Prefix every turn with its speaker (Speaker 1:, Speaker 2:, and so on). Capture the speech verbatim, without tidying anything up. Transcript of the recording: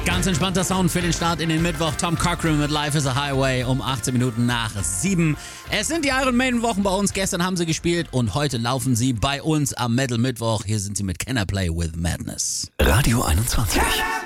Speaker 1: Ganz entspannter Sound für den Start in den Mittwoch. Tom Cochrane mit Life is a Highway um achtzehn Minuten nach sieben. Es sind die Iron Maiden Wochen bei uns. Gestern haben sie gespielt und heute laufen sie bei uns am Metal Mittwoch. Hier sind sie mit Can I Play with Madness.
Speaker 2: Radio einundzwanzig.